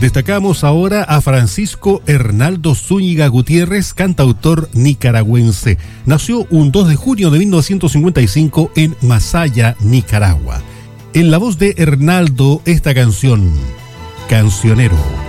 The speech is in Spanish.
Destacamos ahora a Francisco Hernaldo Zúñiga Gutiérrez, cantautor nicaragüense. Nació un 2 de junio de 1955 en Masaya, Nicaragua. En la voz de Hernaldo, esta canción, Cancionero.